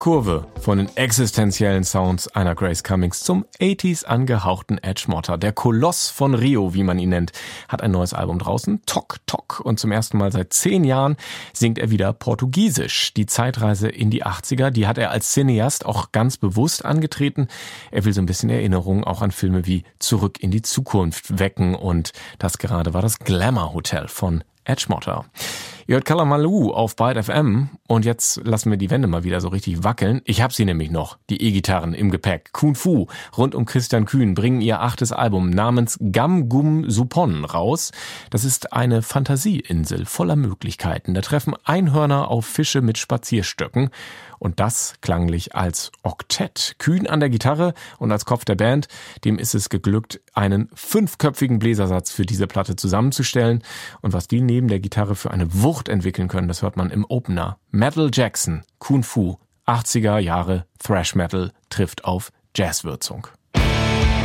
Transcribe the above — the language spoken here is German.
Kurve von den existenziellen Sounds einer Grace Cummings zum 80s angehauchten Edge Motter. Der Koloss von Rio, wie man ihn nennt, hat ein neues Album draußen, Tok Tok. Und zum ersten Mal seit 10 Jahren singt er wieder Portugiesisch. Die Zeitreise in die 80er, die hat er als Cineast auch ganz bewusst angetreten. Er will so ein bisschen Erinnerungen auch an Filme wie Zurück in die Zukunft wecken. Und das gerade war das Glamour Hotel von Edge Motter. Ihr hört Kalamaloo auf Byte FM und jetzt lassen wir die Wände mal wieder so richtig wackeln. Ich hab sie nämlich noch, die E-Gitarren im Gepäck. Kung Fu rund um Christian Kühn bringen ihr 8. Album namens Gam Gum Supon raus. Das ist eine Fantasieinsel voller Möglichkeiten. Da treffen Einhörner auf Fische mit Spazierstöcken und das klanglich als Oktett. Kühn an der Gitarre und als Kopf der Band, dem ist es geglückt, einen 5-köpfigen Bläsersatz für diese Platte zusammenzustellen. Und was die neben der Gitarre für eine Wucht entwickeln können, das hört man im Opener. Metal Jackson, Kung Fu, 80er Jahre Thrash Metal trifft auf Jazzwürzung.